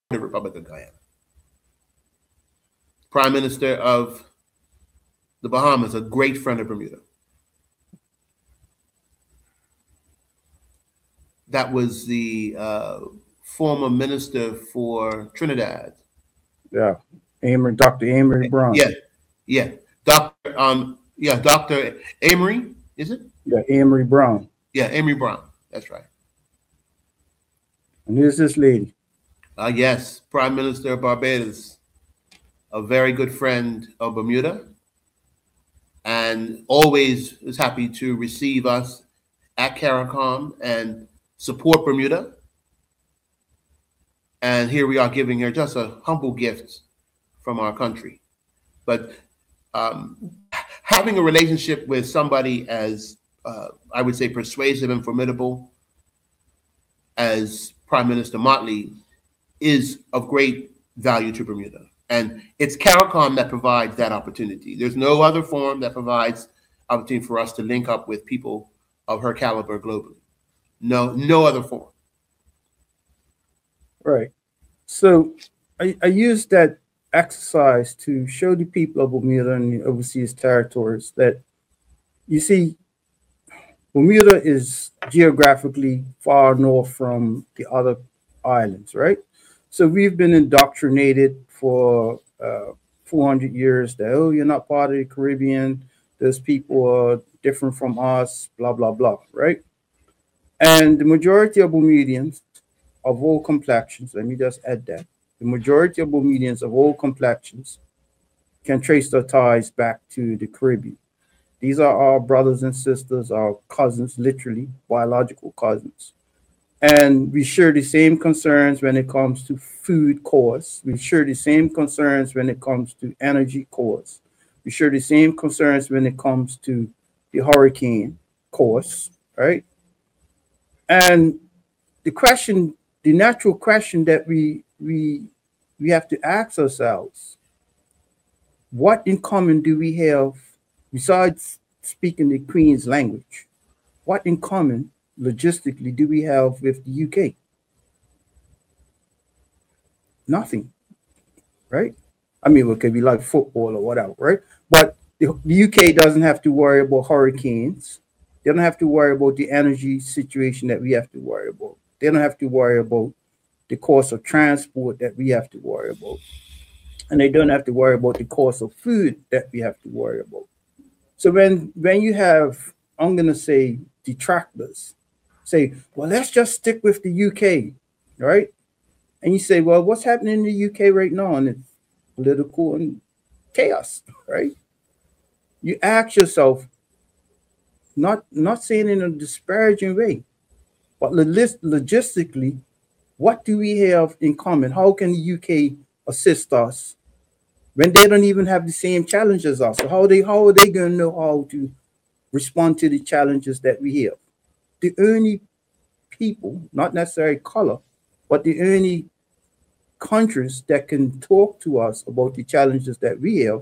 the Republic of Guyana. Prime Minister of the Bahamas, a great friend of Bermuda. That was the former minister for Trinidad. Yeah, Dr. Amory Brown. Yeah, yeah, Dr. Amory, is it? Yeah, Amory Brown. Yeah, Amory Brown. That's right. And here's this lady. Yes, Prime Minister of Barbados, a very good friend of Bermuda, and always is happy to receive us at CARICOM and support Bermuda. And here we are giving her just a humble gift from our country. But having a relationship with somebody as, I would say, persuasive and formidable as Prime Minister Motley is of great value to Bermuda. And it's CARICOM that provides that opportunity. There's no other forum that provides opportunity for us to link up with people of her caliber globally. No other forum. Right. So I use that exercise to show the people of Bermuda and the overseas territories that, you see, Bermuda is geographically far north from the other islands, right? So we've been indoctrinated for 400 years that, oh, you're not part of the Caribbean. Those people are different from us, blah, blah, blah, right? And the majority of Bermudians of all complexions, let me just add that, the majority of Bermudians of all complexions can trace their ties back to the Caribbean. These are our brothers and sisters, our cousins, literally, biological cousins. And we share the same concerns when it comes to food costs. We share the same concerns when it comes to energy costs. We share the same concerns when it comes to the hurricane costs, right? And the natural question that we have to ask ourselves, what in common do we have besides speaking the Queen's language? What in common logistically do we have with the UK? Nothing, right? I mean, okay, we like football or whatever, right? But the UK doesn't have to worry about hurricanes. They don't have to worry about the energy situation that we have to worry about. They don't have to worry about the cost of transport that we have to worry about. And they don't have to worry about the cost of food that we have to worry about. So when you have, I'm going to say, detractors say, well, let's just stick with the UK, right? And you say, well, what's happening in the UK right now? And it's political and chaos, right? You ask yourself, not saying in a disparaging way, but logistically, what do we have in common? How can the UK assist us when they don't even have the same challenges as us? So how are they going to know how to respond to the challenges that we have? The only people, not necessarily color, but the only countries that can talk to us about the challenges that we have